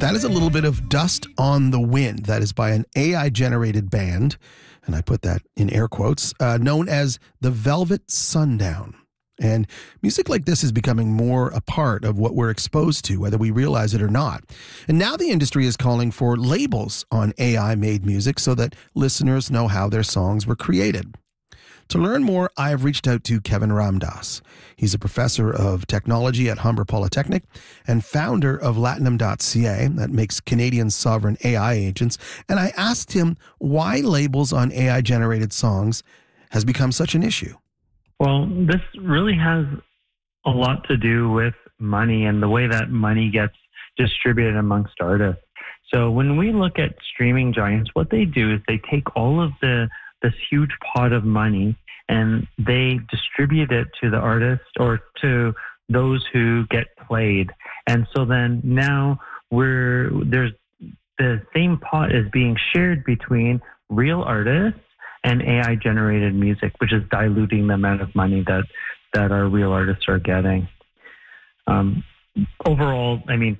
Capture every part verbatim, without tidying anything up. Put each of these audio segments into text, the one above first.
That is a little bit of Dust on the Wind. That is by an A I-generated band, and I put that in air quotes, uh, known as the Velvet Sundown. And music like this is becoming more a part of what we're exposed to, whether we realize it or not. And now the industry is calling for labels on A I-made music so that listeners know how their songs were created. To learn more, I have reached out to Kevin Ramdas. He's a professor of technology at Humber Polytechnic and founder of Latinum dot C A that makes Canadian sovereign A I agents. And I asked him why labels on A I-generated songs has become such an issue. Well, this really has a lot to do with money and the way that money gets distributed amongst artists. So when we look at streaming giants, what they do is they take all of the this huge pot of money and they distribute it to the artist or to those who get played. And so then now we're there's the same pot is being shared between real artists and A I-generated music, which is diluting the amount of money that, that our real artists are getting. Um, overall, I mean,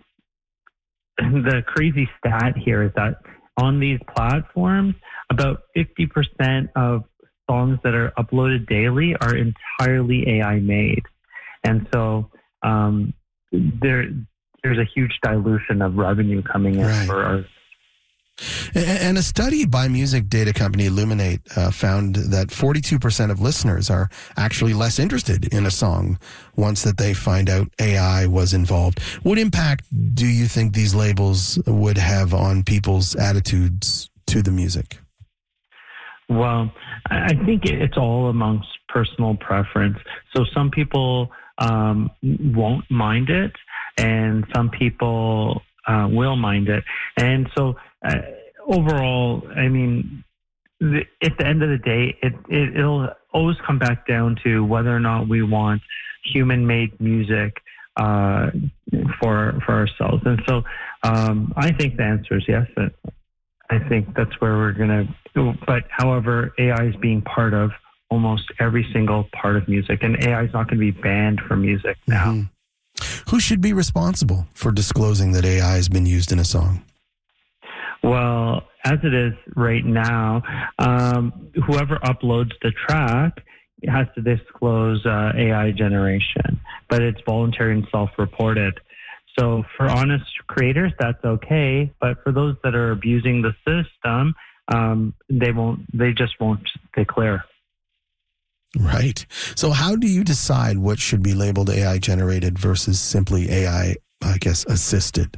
the crazy stat here is that on these platforms, about fifty percent of songs that are uploaded daily are entirely A I-made. And so um, there, there's a huge dilution of revenue coming in Right. for artists. And a study by music data company Illuminate uh, found that forty-two percent of listeners are actually less interested in a song once that they find out A I was involved. What impact do you think these labels would have on people's attitudes to the music? Well, I think it's all amongst personal preference. So some people um, won't mind it, and some people uh, will mind it. And so uh, overall, I mean, the, at the end of the day, it, it, it'll always come back down to whether or not we want human-made music uh, for for ourselves. And so um, I think the answer is yes. I think that's where we're going to, but however, A I is being part of almost every single part of music, and A I is not going to be banned from music now. Mm-hmm. Who should be responsible for disclosing that A I has been used in a song? Well, as it is right now, um, whoever uploads the track has to disclose uh, A I generation, but it's voluntary and self-reported. So for honest creators, that's okay. But for those that are abusing the system, um, they won't. They just won't declare. Right. So how do you decide what should be labeled A I generated versus simply A I, I guess, assisted?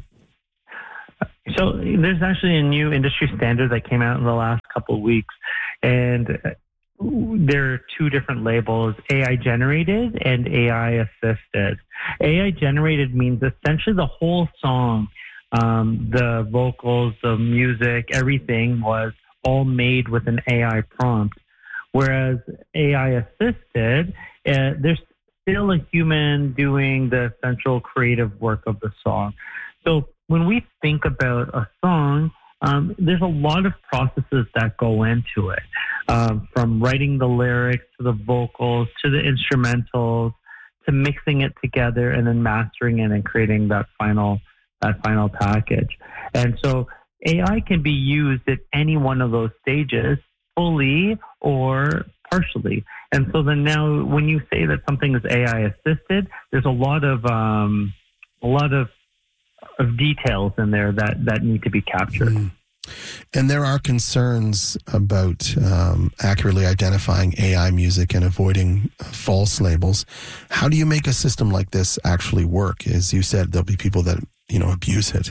So there's actually a new industry standard that came out in the last couple of weeks, and there are two different labels, A I generated and A I assisted. A I generated means essentially the whole song, um, the vocals, the music, everything was all made with an A I prompt. Whereas A I assisted, uh, there's still a human doing the essential creative work of the song. So when we think about a song, Um, there's a lot of processes that go into it, um, from writing the lyrics to the vocals to the instrumentals to mixing it together and then mastering it and creating that final that final package. And so A I can be used at any one of those stages, fully or partially. And so then now, when you say that something is A I assisted, there's a lot of um, a lot of of details in there that, that need to be captured. Mm. And there are concerns about um, accurately identifying A I music and avoiding uh, false labels. How do you make a system like this actually work? As you said, there'll be people that, you know, abuse it.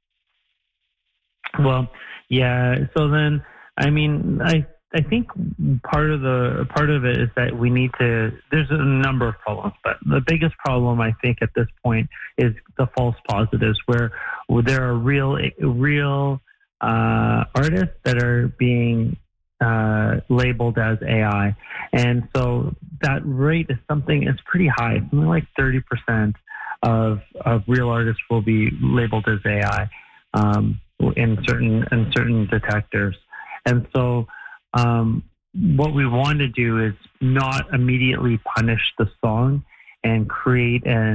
Well, yeah. So then, I mean, I I think part of the part of it is that we need to. There's a number of problems, but the biggest problem I think at this point is the false positives, where, where there are real real uh, artists that are being uh, labeled as A I, and so that rate is something. It's pretty high. Something like thirty percent of of real artists will be labeled as A I um, in certain in certain detectors, and so. Um, what we want to do is not immediately punish the song and create an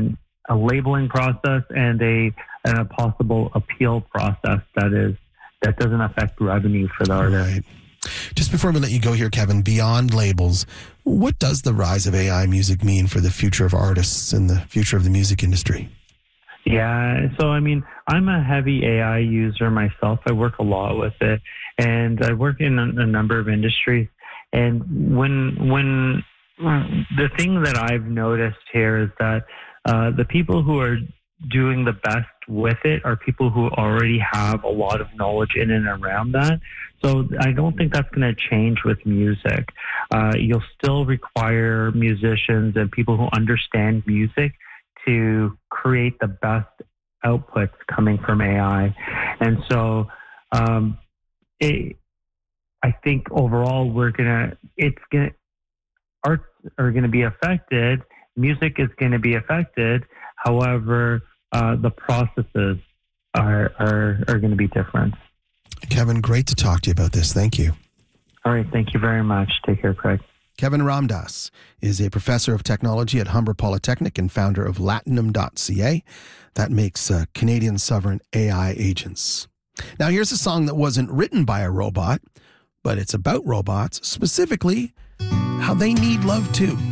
a labeling process and a and a possible appeal process that is that doesn't affect revenue for the artist. Right. Just before we let you go here, Kevin, beyond labels, what does the rise of A I music mean for the future of artists and the future of the music industry? Yeah, so I mean, I'm a heavy A I user myself. I work a lot with it, and I work in a, a number of industries. And when when the thing that I've noticed here is that uh, the people who are doing the best with it are people who already have a lot of knowledge in and around that. So I don't think that's going to change with music. Uh, you'll still require musicians and people who understand music to create the best outputs coming from A I. And so um, it, I think overall we're going to, it's going to, arts are going to be affected. Music is going to be affected. However, uh, the processes are, are, are going to be different. Kevin, great to talk to you about this. Thank you. All right. Thank you very much. Take care, Craig. Kevin Ramdas is a professor of technology at Humber Polytechnic and founder of Latinum dot C A. That makes uh, Canadian sovereign A I agents. Now, here's a song that wasn't written by a robot, but it's about robots, specifically how they need love too.